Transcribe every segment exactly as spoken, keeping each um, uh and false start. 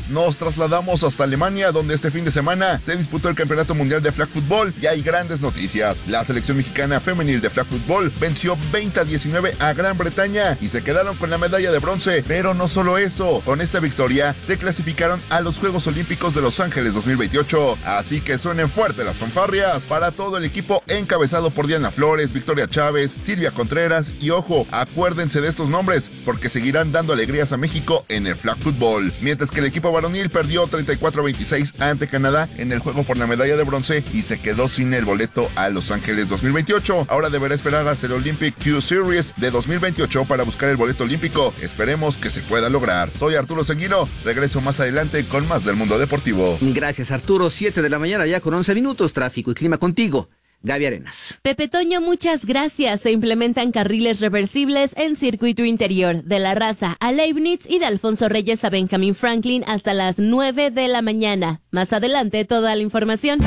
nos trasladamos hasta Alemania, donde este fin de semana se disputó el Campeonato Mundial de Flag Football y hay grandes noticias. La selección mexicana femenil de Flag Football venció veinte a diecinueve a Gran Bretaña y se quedaron con la medalla de bronce, pero no solo eso, con esta victoria se clasificaron a los Juegos Olímpicos de Los Ángeles dos mil veintiocho, así que suenen fuerte las fanfarrias para todo el equipo encabezado por Diana Flores, Victoria Chávez, Silvia Contreras y ojo, acuérdense de estos nombres porque seguirán dando alegrías a México en el Flag Football, mientras que el equipo varonil perdió treinta y cuatro a veintiséis ante Canadá en el juego por la medalla de bronce y se quedó sin el boleto a Los Ángeles dos mil veintiocho. Ahora deberá esperar hasta el Olympic Q Series de dos mil veintiocho para buscar el boleto olímpico. Esperemos que se pueda lograr. Soy Arturo Seguino, regreso más adelante con más del mundo deportivo. Gracias, Arturo. siete de la mañana ya con once minutos, tráfico y clima contigo. Gaby Arenas. Pepe Toño, muchas gracias. Se implementan carriles reversibles en circuito interior de La Raza a Leibniz y de Alfonso Reyes a Benjamin Franklin hasta las nueve de la mañana. Más adelante, toda la información.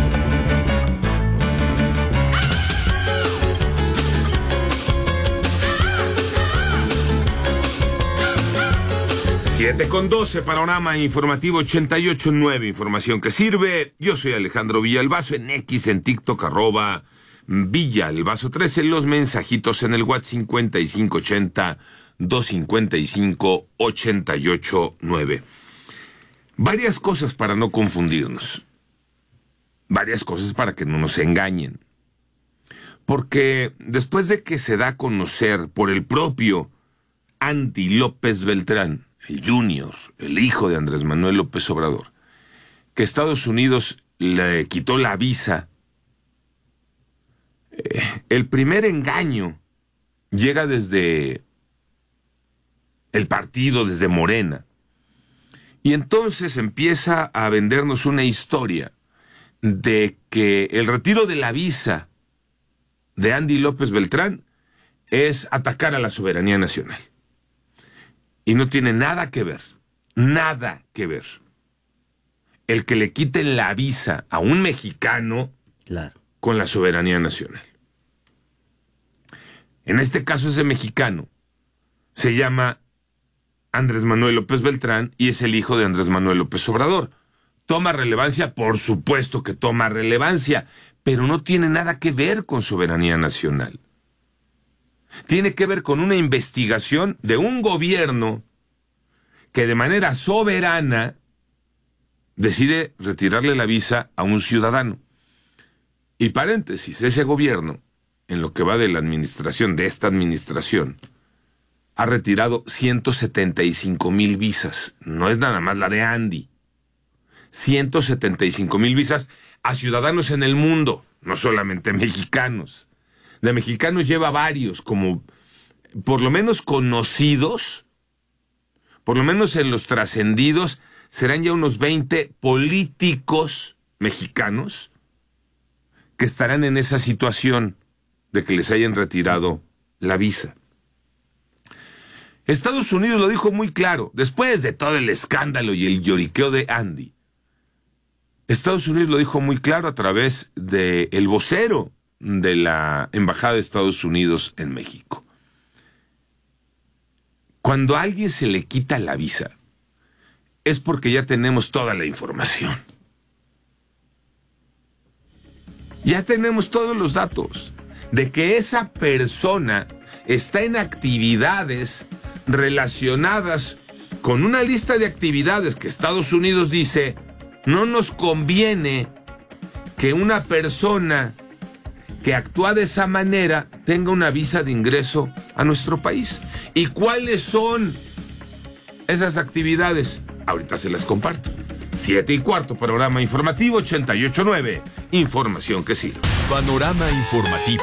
siete con doce, panorama informativo ochenta y ocho punto nueve, información que sirve. Yo soy Alejandro Villalbazo, en X, en TikTok, arroba Villalbazo trece, los mensajitos en el WhatsApp cincuenta y cinco ochenta, doscientos cincuenta y cinco, ochenta y ocho nueve. Varias cosas para no confundirnos. Varias cosas para que no nos engañen. Porque después de que se da a conocer por el propio Andy López Beltrán, el Junior, el hijo de Andrés Manuel López Obrador, que Estados Unidos le quitó la visa, eh, el primer engaño llega desde el partido, desde Morena, y entonces empieza a vendernos una historia de que el retiro de la visa de Andy López Beltrán es atacar a la soberanía nacional. Y no tiene nada que ver, nada que ver. El que le quiten la visa a un mexicano, claro, con la soberanía nacional. En este caso ese mexicano se llama Andrés Manuel López Beltrán y es el hijo de Andrés Manuel López Obrador. ¿Toma relevancia? Por supuesto que toma relevancia, pero no tiene nada que ver con soberanía nacional. Tiene que ver con una investigación de un gobierno que de manera soberana decide retirarle la visa a un ciudadano. Y paréntesis, ese gobierno, en lo que va de la administración, de esta administración, ha retirado ciento setenta y cinco mil visas. No es nada más la de Andy. ciento setenta y cinco mil visas a ciudadanos en el mundo, no solamente mexicanos. De mexicanos lleva varios, como por lo menos conocidos, por lo menos en los trascendidos, serán ya unos veinte políticos mexicanos que estarán en esa situación de que les hayan retirado la visa. Estados Unidos lo dijo muy claro, después de todo el escándalo y el lloriqueo de Andy. Estados Unidos lo dijo muy claro a través de el vocero de la Embajada de Estados Unidos en México. Cuando a alguien se le quita la visa, es porque ya tenemos toda la información. Ya tenemos todos los datos de que esa persona está en actividades relacionadas con una lista de actividades que Estados Unidos dice, no nos conviene que una persona que actúa de esa manera tenga una visa de ingreso a nuestro país. ¿Y cuáles son esas actividades? Ahorita se las comparto. Siete y cuarto, panorama informativo ochenta y ocho nueve. Información que sirve. Panorama informativo.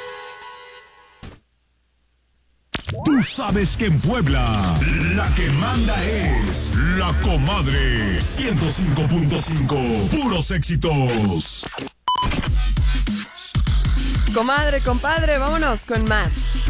Tú sabes que en Puebla la que manda es La Comadre. ciento cinco punto cinco, puros éxitos. Comadre, compadre, vámonos con más.